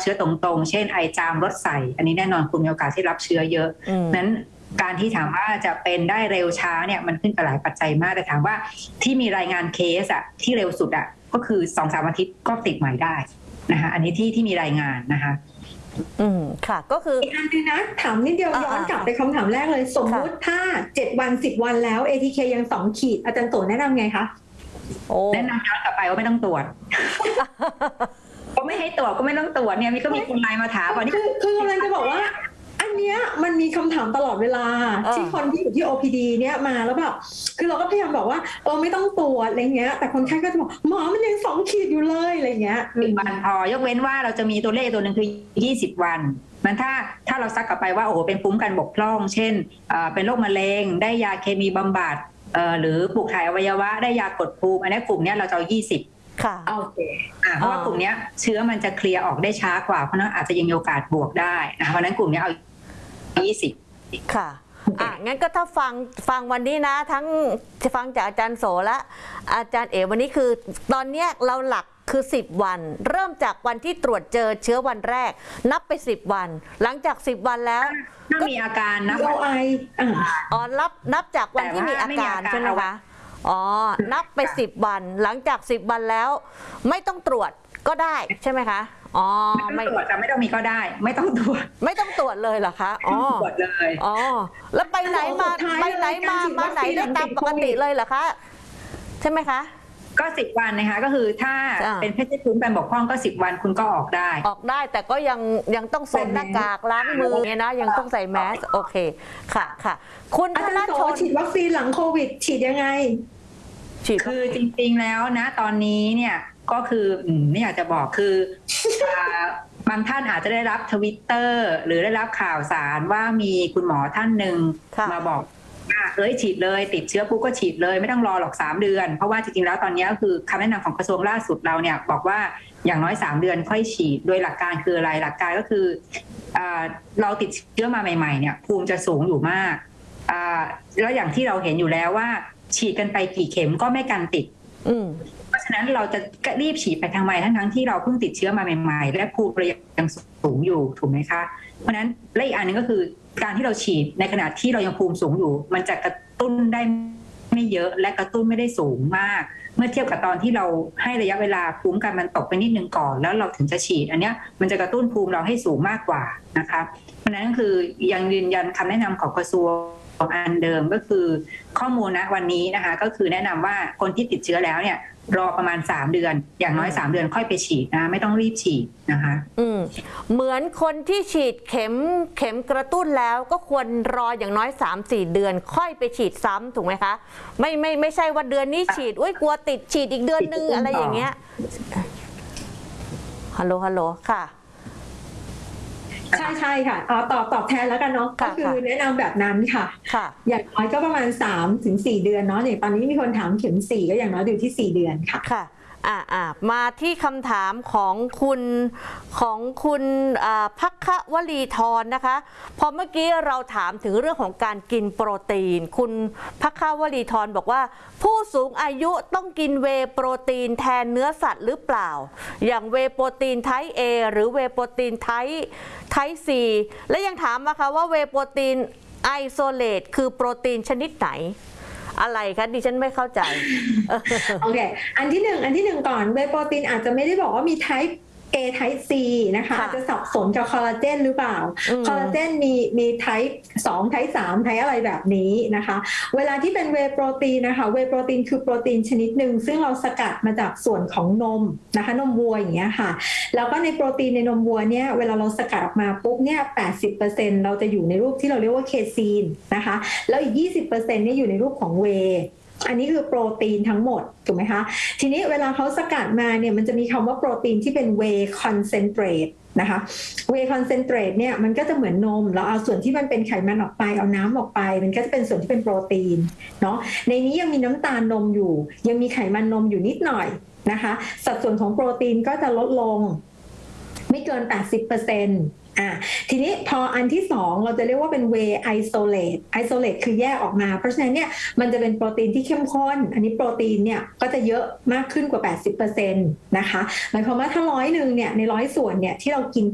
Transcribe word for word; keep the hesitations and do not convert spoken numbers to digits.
ชื้อตรงๆเช่นไอจามรถใส่อันนี้แน่นอนคุณมีโอกาสที่รับเชื้อเยอะนั้นการที่ถามว่าจะเป็นได้เร็วช้าเนี่ยมันขึ้นกับหลายปัจจัยมากแต่ถามว่าที่มีรายงานเคสอะที่เร็วสุดอะก็คือ สองถึงสาม อาทิตย์ก็ติดใหม่ได้นะคะอันนี้ที่ที่มีรายงานนะคะอืมค่ะก็คืออีกอันนึงนะถามนิดเดียวย้อนกลับไปคำถามแรกเลยสมมุติถ้าเจ็ดวันสิบวันแล้ว เอ ที เค ยังสองขีดอาจารย์โตแนะนำไงคะแนะนำย้อนกลับไปว่าไม่ต้องตรวจก็ไม่ให้ตรวจก็ไม่ต้องตรวจเนี่ยมีก็มีคนไลน์มาถามว่านี่คือคือกำลังจะบอกว่าอันเนี้ยมันมีคำถามตลอดเวลาที่คนที่อยู่ที่ โอ พี ดี เนี่ยมาแล้วแบบคือเราก็พยายามบอกว่าเออไม่ต้องตรวจอะไรเงี้ยแต่คนไข้ก็จะบอกหมอมันยังสองขีดอยู่เลยอะไรเงี้ยสิบวันพอยกเว้นว่าเราจะมีตัวเลขตัวหนึ่งคือยี่สิบวันมันถ้าถ้าเราซักกลับไปว่าโอ้โหเป็นภูมิกันบกพร่องเช่นเป็นโรคมะเร็งได้ยาเคมีบำบัดหรือปลูกถ่ายอวัยวะได้ยากดภูมิอันนี้กลุ่มนี้เราจะเอายี่สิบค่ะโอเคเพราะว่ากลุ่มนี้เชื้อมันจะเคลียร์ออกได้ช้ากว่าเพราะนั้นอาจจะยังมีโอกาสบวกได้นะเพราะนั้นกลุ่มนี้เอายี่สิบค่ะอ่ะงั้นก็ถ้าฟังฟังวันนี้นะทั้งฟังจากอาจารย์โสและอาจารย์เอ๋วันนี้คือตอนนี้เราหลักคือสิบวันเริ่มจากวันที่ตรวจเจอเชื้อวันแรกนับไปสิบวันหลังจากสิบวันแล้วถ้ามีอาการนับไออ๋อนับนับจากวันที่มีอาการใช่ไหมคะอ๋อนับไปสิบวันหลังจากสิบวันแล้วไม่ต้องตรวจก็ได้ใช่ไหมคะอ๋อไม่ตรวจจะไม่ต้องมีก็ได้ไม่ต้องตรวจไม่ต้องตรวจเลยเหรอคะอ๋อตรวจเลยอ๋อแล้วไปไหนมาไปไหนมามาไหนได้ตามปกติเลยเหรอคะใช่ไหมคะก็สิบวันนะคะก็คือถ้าเป็นเพศที่ภูมิกันบกพร่องก็สิบวันคุณก็ออกได้ออกได้แต่ก็ยังยังต้องสวมหน้ากากล้างมือเนี่ยนะยังต้องใส่แมสโอเคค่ะค่ะคุณธนชฉีดวัคซีนหลังโควิดฉีดยังไงคือจริงๆแล้วนะตอนนี้เนี่ยก็คือไม่อยากจะบอกคือบางท่านอาจจะได้รับทวิตเตอร์หรือได้รับข่าวสารว่ามีคุณหมอท่านหนึ่งมาบอกว่าเอ้ยฉีดเลยติดเชื้อปุ๊บก็ฉีดเลยไม่ต้องรอหรอกสามเดือนเพราะว่าจริงๆแล้วตอนนี้ก็คือคำแนะนำของกระทรวงล่าสุดเราเนี่ยบอกว่าอย่างน้อยสามเดือนค่อยฉีดโดยหลักการคืออะไรหลักการก็คือเราติดเชื้อมาใหม่ๆเนี่ยภูมิจะสูงอยู่มากแล้วอย่างที่เราเห็นอยู่แล้วว่าฉีดกันไปกี่เข็มก็ไม่กันติดเพราะฉะนั้นเราจะรีบฉีดไปทางใหม่ทั้งๆที่เราเพิ่งติดเชื้อมาใหม่ๆและภูมิเรายังสูงอยู่ถูกไหมคะเพราะฉะนั้นและอีกอันนึงก็คือการที่เราฉีดในขณะที่เรายังภูมิสูงอยู่มันจะกระตุ้นได้ไม่เยอะและกระตุ้นไม่ได้สูงมากเมื่อเทียบกับตอนที่เราให้ระยะเวลาภูมิกันมันตกไปนิดนึงก่อนแล้วเราถึงจะฉีดอันเนี้ยมันจะกระตุ้นภูมิเราให้สูงมากกว่านะคะเพราะฉะนั้นคือยังยืนยันคำแนะนำของกระทรวงอันเดิมก็คือข้อมูลณวันนี้นะคะก็คือแนะนำว่าคนที่ติดเชื้อแล้วเนี่ยรอประมาณสามเดือนอย่างน้อยสามเดือนค่อยไปฉีดนะไม่ต้องรีบฉีดนะคะอืมเหมือนคนที่ฉีดเข็มเข็มกระตุ้นแล้วก็ควรรออย่างน้อย สามถึงสี่ เดือนค่อยไปฉีดซ้ำถูกไหมคะไม่ไม่ไม่ใช่ว่าเดือนนี้ฉีดอุ้ยกลัวติดฉีดอีกเดือนนึงอะไรอย่างเงี้ยฮัลโหลฮัลโหลค่ะใช่ใช่ค่ะอ๋อตอบตอบแทนแล้วกันเนาะก็คือแนะนำแบบนั้นค่ะอย่างน้อยก็ประมาณ สามถึงสี่ เดือนเนาะอย่างตอนนี้มีคนถามเข็มสี่ก็อย่างน้อยอยู่ที่สี่เดือนค่ะค่ะอ่าอ่ามาที่คำถามของคุณของคุณภัควลีธรนะคะพอเมื่อกี้เราถามถึงเรื่องของการกินโปรตีนคุณภัควลีธรบอกว่าผู้สูงอายุต้องกินเวย์โปรตีนแทนเนื้อสัตว์หรือเปล่าอย่างเวย์โปรตีนไทป์ A หรือเวย์โปรตีนไทป์ไทป์ C และยังถามมาค่ะว่าเวย์โปรตีนไอโซเลตคือโปรตีนชนิดไหนอะไรคะดิฉันไม่เข้าใจโอเคอันที่หนึ่งอันที่หนึ่งก่อนเวย์โปรตีนอาจจะไม่ได้บอกว่ามี type A type C นะคะอาจจะสับสนกับคอลลาเจนหรือเปล่าคอลลาเจนมีมี type สอง type สาม type อะไรแบบนี้นะคะเวลาที่เป็นเวย์โปรตีนนะคะเวย์โปรตีนคือโปรตีนชนิดหนึ่งซึ่งเราสกัดมาจากส่วนของนมนะคะนมวัวอย่างเงี้ยค่ะแล้วก็ในโปรตีนในนมวัวเนี่ยเวลาเราสกัดออกมาปุ๊บเนี่ย แปดสิบเปอร์เซ็นต์ เราจะอยู่ในรูปที่เราเรียกว่าเคซีนนะคะแล้วอีก ยี่สิบเปอร์เซ็นต์ เนี่ยอยู่ในรูปของเวย์อันนี้คือโปรตีนทั้งหมดถูกไหมคะทีนี้เวลาเขาสกัดมาเนี่ยมันจะมีคำว่าโปรตีนที่เป็น whey concentrate นะคะ whey concentrate เนี่ยมันก็จะเหมือนนมเราเอาส่วนที่มันเป็นไขมันออกไปเอาน้ำออกไปมันก็จะเป็นส่วนที่เป็นโปรตีนเนาะในนี้ยังมีน้ำตาลนมอยู่ยังมีไขมันนมอยู่นิดหน่อยนะคะสัดส่วนของโปรตีนก็จะลดลงไม่เกิน แปดสิบเปอร์เซ็นต์อ่ะทีนี้พออันที่สองเราจะเรียกว่าเป็น whey isolate isolate คือแยกออกมาเพราะฉะนั้นเนี่ยมันจะเป็นโปรตีนที่เข้มข้นอันนี้โปรตีนเนี่ยก็จะเยอะมากขึ้นกว่า แปดสิบเปอร์เซ็นต์ นะคะหมายความว่าถ้าร้อยหนึ่งเนี่ยในร้อยส่วนเนี่ยที่เรากิน